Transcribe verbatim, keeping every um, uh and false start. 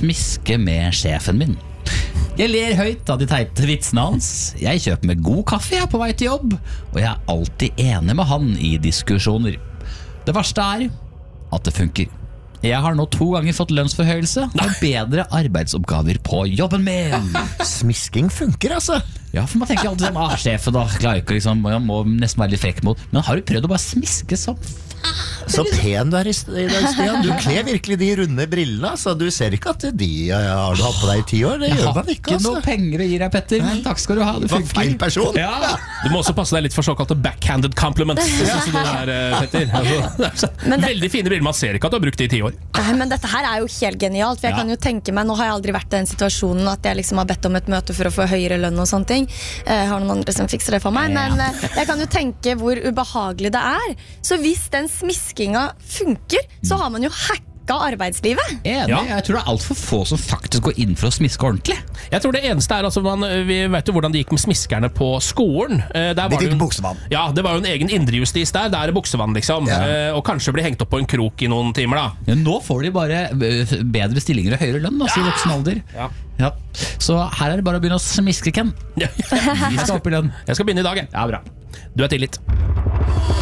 smiske med sjefen min. Jeg ler høyt av de teite vitsene hans. Jeg kjøper med god kaffe jeg på vei til jobb, og jeg er alltid enig med han i diskusjoner. Det verste er at det funker. Jeg har nå to ganger fått lønnsforhøyelse og bedre arbeidsoppgaver på jobben min. Smisking funker, altså. Ja, for man tenker alltid sånn, ah, sjefen da, klarer ikke liksom, jeg må nesten være litt frekk mot. Men har du prøvd å bare smiske som Så pen du er i i dag, Stian. Du kler virkelig de runde brillene, så du ser ikke at de ja, har du hatt på deg i ti år. Det Jeg gjør har man ikke, ikke altså. noe penger å gi deg, Petter, men takk skal du ha, det For funker. feil person. Ja. Du må også passe deg litt for såkalte backhanded compliments. Sånn som det der, eh, Petter. Altså, Men det- veldig fine briller, man ser ikke at du har brukt det i ti år. Nei, men dette her er jo helt genialt, for jeg Ja. kan jo tenke meg, nå har jeg aldri vært i den situasjonen at jeg liksom har bedt om et møte for å få høyere lønn og sånne ting. Jeg har noen andre som fikser det for meg, Ja. men eh, jeg kan jo tenke hvor ubehagelig det er. Så hvis den smiskinga funker, så har man jo hacka arbeidslivet. Enig, Ja. jeg tror det er alt for få som faktisk går inn for å smiske ordentlig. Jeg tror det eneste er, altså, man, vi vet jo hvordan det gikk med smiskerne på skolen. Eh, Der De var det fikk jo en- buksevann. Ja, det var jo en egen indrejustis der. Der er det buksevann, liksom. Ja. Eh, Og kanskje bli hengt opp på en krok i noen timer, da. Men nå får de bare eh, bedre stillinger og høyere lønn, altså, i voksen alder. Ja. Ja. Så her er det bare å begynne å smiske, Ken. Ja. Vi skal opp i lønn. Jeg skal begynne i dag, jeg. Ja, bra. Du er tilgitt.